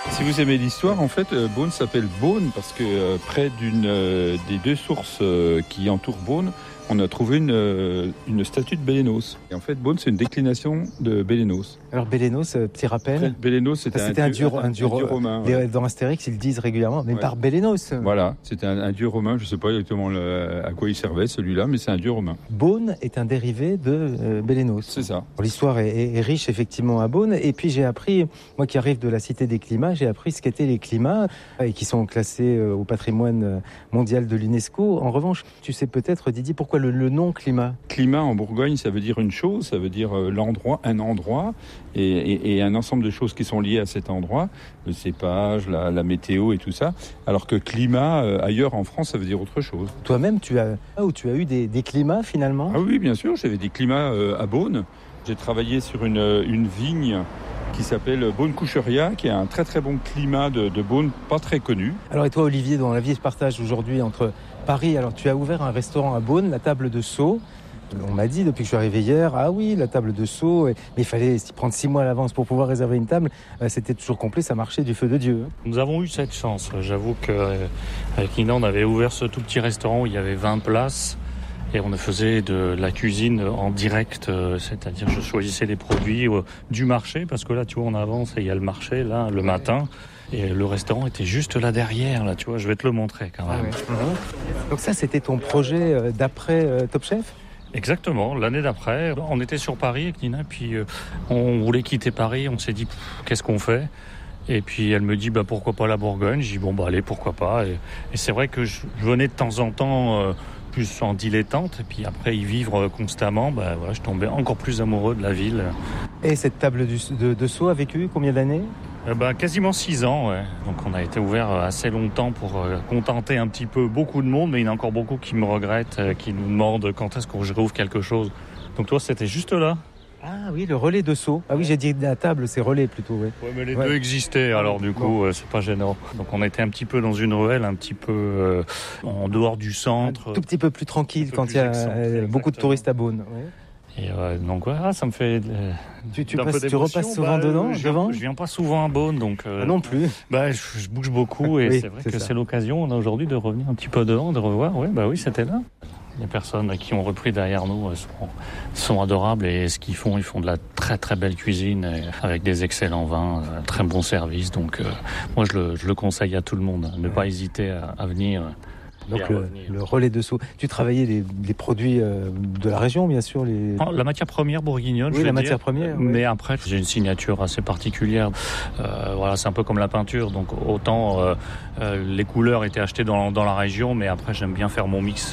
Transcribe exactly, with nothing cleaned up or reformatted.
Si vous aimez l'histoire, en fait, euh, Beaune s'appelle Beaune parce que euh, près d'une euh, des deux sources euh, qui entourent Beaune, on a trouvé une, euh, une statue de Bélénos. Et en fait, Beaune, c'est une déclination de Bélénos. Alors Bélénos, euh, petit rappel. Bélénos, c'était, c'était un, un, dieu, dieu, un, dieu, un dieu romain. Les, ouais. Dans Astérix, ils le disent régulièrement, mais ouais. par Bélénos. Voilà, c'était un, un dieu romain. Je ne sais pas exactement le, à quoi il servait celui-là, mais c'est un dieu romain. Beaune est un dérivé de euh, Bélénos. C'est ça. L'histoire est, est, est riche effectivement à Beaune. Et puis j'ai appris, moi qui arrive de la Cité des Climats, j'ai appris ce qu'étaient les climats et qui sont classés euh, au patrimoine mondial de l'UNESCO. En revanche, tu sais peut-être, Didier, pourquoi le, le nom climat ? Climat en Bourgogne, ça veut dire une chose, ça veut dire euh, l'endroit, un endroit et, et, et un ensemble de choses qui sont liées à cet endroit, le cépage, la, la météo et tout ça. Alors que climat, euh, ailleurs en France, ça veut dire autre chose. Toi-même, tu as, ou tu as eu des, des climats finalement ? Ah oui, bien sûr, j'avais des climats euh, à Beaune. J'ai travaillé sur une, une vigne qui s'appelle Beaune-Coucheria, qui a un très très bon climat de, de Beaune, pas très connu. Alors et toi Olivier, dont la vie se partage aujourd'hui entre Paris, alors tu as ouvert un restaurant à Beaune, la Table de Sceaux. On m'a dit depuis que je suis arrivé hier, ah oui, la Table de Sceaux, mais il fallait s'y prendre six mois à l'avance pour pouvoir réserver une table. C'était toujours complet, ça marchait du feu de Dieu. Nous avons eu cette chance. J'avoue qu'avec Nina, on avait ouvert ce tout petit restaurant où il y avait vingt places. Et on faisait de la cuisine en direct, c'est-à-dire je choisissais des produits du marché, parce que là, tu vois, on avance et il y a le marché, là, le matin. Et le restaurant était juste là derrière, là, tu vois, je vais te le montrer quand même. Ah ouais. mmh. Donc ça, c'était ton projet d'après euh, Top Chef ? Exactement, l'année d'après, on était sur Paris avec Nina, puis euh, on voulait quitter Paris, on s'est dit, qu'est-ce qu'on fait ? Et puis elle me dit, bah, pourquoi pas la Bourgogne ? J'ai dit, bon, bah allez, pourquoi pas. Et, et c'est vrai que je, je venais de temps en temps... Euh, plus en dilettante, et puis après y vivre constamment, bah, voilà, je tombais encore plus amoureux de la ville. Et cette table du, de, de Sceaux a vécu combien d'années ? euh, bah, Quasiment six ans, ouais. Donc on a été ouvert assez longtemps pour euh, contenter un petit peu beaucoup de monde, mais il y en a encore beaucoup qui me regrettent, euh, qui nous demandent quand est-ce que je réouvre quelque chose. Donc toi, c'était juste là. Ah oui, le relais de Sceaux. Ah oui, j'ai dit la table, c'est relais plutôt. Oui, ouais, mais les ouais. deux existaient, alors du coup, bon. euh, c'est pas gênant. Donc on était un petit peu dans une ruelle, un petit peu euh, en dehors du centre. Un tout petit peu plus tranquille quand il y a euh, beaucoup de touristes à Beaune. Ouais. Et euh, donc ouais, ah, ça me fait. Euh, tu, tu, passes, tu repasses souvent bah, dedans, je devant viens, je viens pas souvent à Beaune, donc. Euh, ah non plus. Bah, je, je bouge beaucoup et oui, c'est vrai c'est que ça. C'est l'occasion aujourd'hui de revenir un petit peu devant, de revoir. Ouais, bah oui, c'était là. Les personnes qui ont repris derrière nous sont, sont adorables et ce qu'ils font, ils font de la très très belle cuisine avec des excellents vins, très bon service. Donc euh, moi je le, je le conseille à tout le monde, ne pas hésiter à, à venir. Donc le, le relais de Sceaux. Tu travaillais les, les produits euh, de la région, bien sûr. Les... La matière première bourguignonne. Oui, je la veux matière dire. première. Mais ouais. après, j'ai une signature assez particulière. Euh, voilà, c'est un peu comme la peinture. Donc autant euh, euh, les couleurs étaient achetées dans, dans la région, mais après j'aime bien faire mon mix